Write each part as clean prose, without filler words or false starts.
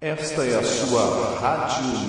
Esta é a sua Rádio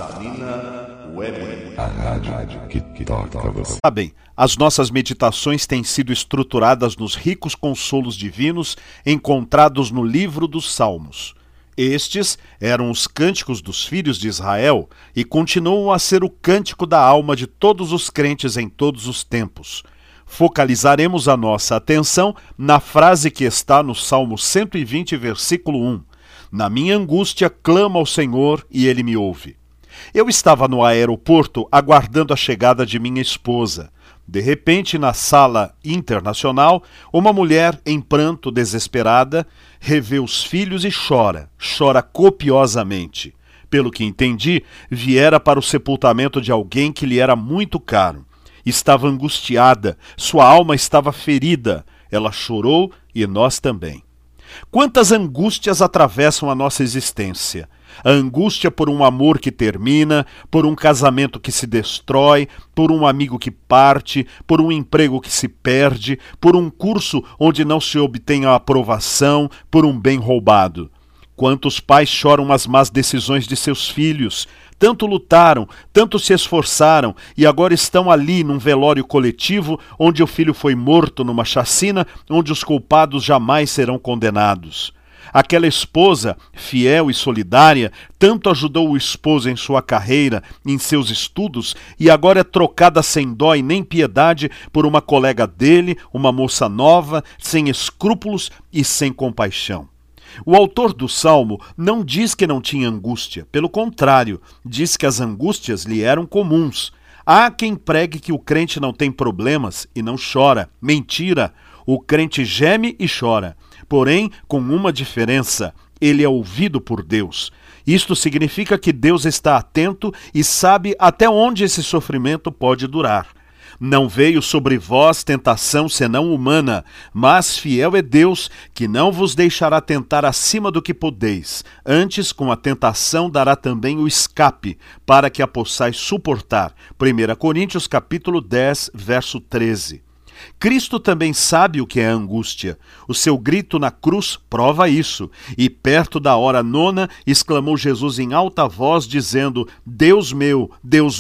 Naftalina Web. A rádio que toca você. Sabem, as nossas meditações têm sido estruturadas nos ricos consolos divinos encontrados no livro dos Salmos. Estes eram os cânticos dos filhos de Israel e continuam a ser o cântico da alma de todos os crentes em todos os tempos. Focalizaremos a nossa atenção na frase que está no Salmo 120, versículo 1. Na minha angústia clamo ao Senhor e Ele me ouve. Eu estava no aeroporto aguardando a chegada de minha esposa. De repente, na sala internacional, uma mulher em pranto, desesperada, revê os filhos e chora copiosamente. Pelo que entendi, viera para o sepultamento de alguém que lhe era muito caro. Estava angustiada, sua alma estava ferida. Ela chorou e nós também. Quantas angústias atravessam a nossa existência? A angústia por um amor que termina, por um casamento que se destrói, por um amigo que parte, por um emprego que se perde, por um curso onde não se obtém a aprovação, por um bem roubado. Quantos pais choram as más decisões de seus filhos? Tanto lutaram, tanto se esforçaram e agora estão ali num velório coletivo onde o filho foi morto numa chacina, onde os culpados jamais serão condenados. Aquela esposa, fiel e solidária, tanto ajudou o esposo em sua carreira, em seus estudos, e agora é trocada sem dó e nem piedade por uma colega dele, uma moça nova, sem escrúpulos e sem compaixão. O autor do Salmo não diz que não tinha angústia, pelo contrário, diz que as angústias lhe eram comuns. Há quem pregue que o crente não tem problemas e não chora. Mentira! O crente geme e chora, porém com uma diferença: ele é ouvido por Deus. Isto significa que Deus está atento e sabe até onde esse sofrimento pode durar. Não veio sobre vós tentação senão humana, mas fiel é Deus, que não vos deixará tentar acima do que podeis. Antes, com a tentação, dará também o escape, para que a possais suportar. 1 Coríntios capítulo 10, verso 13. Cristo também sabe o que é angústia. O seu grito na cruz prova isso. E perto da hora nona, exclamou Jesus em alta voz, dizendo: Deus meu,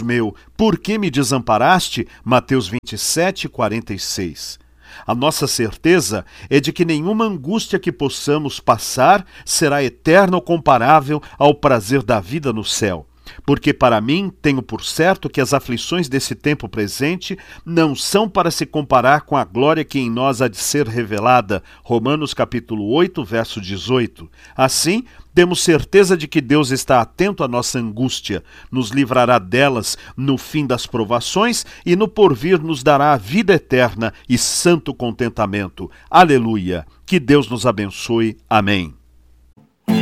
por que me desamparaste? Mateus 27, 46. A nossa certeza é de que nenhuma angústia que possamos passar será eterna ou comparável ao prazer da vida no céu. Porque para mim tenho por certo que as aflições desse tempo presente não são para se comparar com a glória que em nós há de ser revelada. Romanos capítulo 8, verso 18. Assim, temos certeza de que Deus está atento à nossa angústia, nos livrará delas no fim das provações e no porvir nos dará a vida eterna e santo contentamento. Aleluia! Que Deus nos abençoe. Amém.